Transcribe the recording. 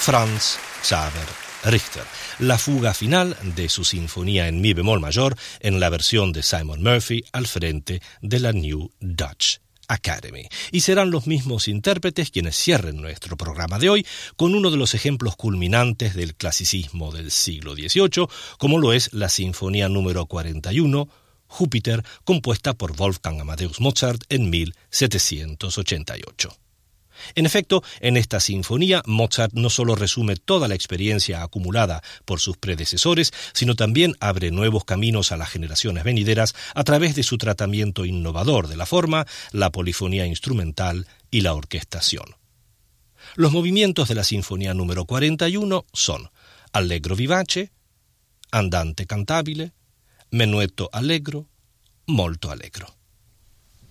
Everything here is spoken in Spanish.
Franz Xaver Richter, la fuga final de su sinfonía en mi bemol mayor en la versión de Simon Murphy al frente de la New Dutch Academy. Y serán los mismos intérpretes quienes cierren nuestro programa de hoy con uno de los ejemplos culminantes del clasicismo del siglo XVIII, como lo es la Sinfonía número 41, Júpiter, compuesta por Wolfgang Amadeus Mozart en 1788. En efecto, en esta sinfonía, Mozart no solo resume toda la experiencia acumulada por sus predecesores, sino también abre nuevos caminos a las generaciones venideras a través de su tratamiento innovador de la forma, la polifonía instrumental y la orquestación. Los movimientos de la sinfonía número 41 son Allegro vivace, Andante cantabile, Menuetto allegro, Molto allegro.